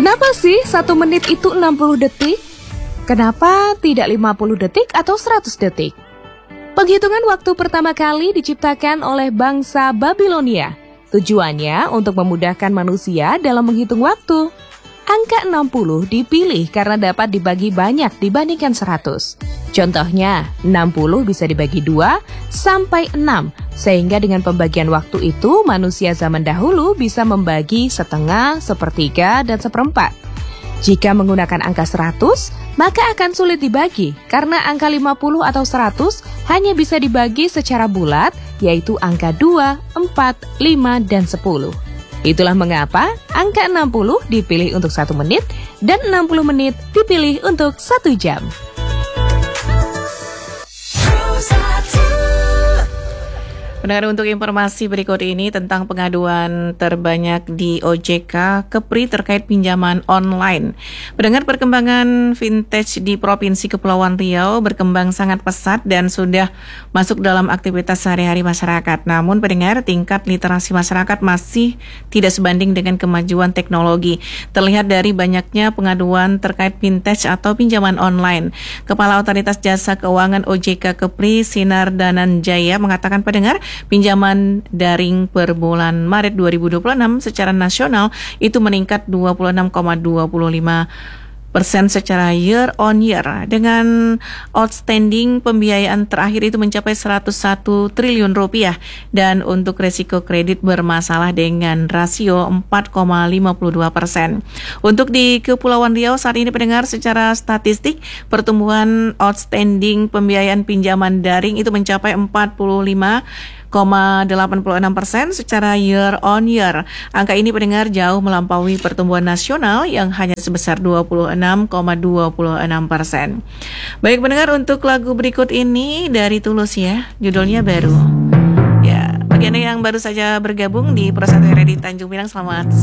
Kenapa sih 1 menit itu 60 detik? Kenapa tidak 50 detik atau 100 detik? Penghitungan waktu pertama kali diciptakan oleh bangsa Babilonia. Tujuannya untuk memudahkan manusia dalam menghitung waktu. Angka 60 dipilih karena dapat dibagi banyak dibandingkan 100. Contohnya, 60 bisa dibagi 2 sampai 6, sehingga dengan pembagian waktu itu manusia zaman dahulu bisa membagi setengah, sepertiga, dan seperempat. Jika menggunakan angka 100, maka akan sulit dibagi karena angka 50 atau 100 hanya bisa dibagi secara bulat, yaitu angka 2, 4, 5, dan 10. Itulah mengapa angka 60 dipilih untuk 1 menit dan 60 menit dipilih untuk 1 jam. Pendengar, untuk informasi berikut ini tentang pengaduan terbanyak di OJK Kepri terkait pinjaman online. Pendengar, perkembangan vintage di Provinsi Kepulauan Riau berkembang sangat pesat dan sudah masuk dalam aktivitas sehari-hari masyarakat. Namun pendengar, tingkat literasi masyarakat masih tidak sebanding dengan kemajuan teknologi. Terlihat dari banyaknya pengaduan terkait vintage atau pinjaman online. Kepala Otoritas Jasa Keuangan OJK Kepri, Sinar Dananjaya, mengatakan pendengar, pinjaman daring per bulan Maret 2026 secara nasional itu meningkat 26,25% secara year on year, dengan outstanding pembiayaan terakhir itu mencapai 101 triliun rupiah, dan untuk resiko kredit bermasalah dengan rasio 4,52%. Untuk di Kepulauan Riau saat ini pendengar, secara statistik pertumbuhan outstanding pembiayaan pinjaman daring itu mencapai 45,86% secara year on year. Angka ini pendengar jauh melampaui pertumbuhan nasional yang hanya sebesar 26,26%. Baik pendengar, untuk lagu berikut ini dari Tulus ya, judulnya Baru. Ya, bagi Anda yang baru saja bergabung di Persatu Radio Tanjung Pinang, selamat